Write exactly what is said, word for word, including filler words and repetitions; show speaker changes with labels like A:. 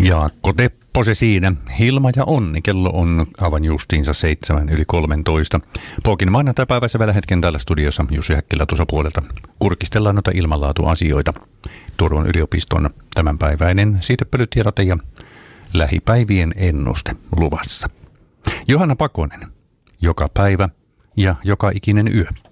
A: Jaakko Teppo se siinä. Hilma ja Onni. Kello on aivan justiinsa seitsemän yli kolmentoista. Pokin maanantai-päivässä vielä hetken täällä studiossa Jussi Häkkilä tuossa puolelta. Kurkistellaan noita ilmanlaatuasioita. Turun yliopiston tämänpäiväinen siitepölytiedote ja lähipäivien ennuste luvassa. Johanna Pakonen. Joka päivä ja joka ikinen yö.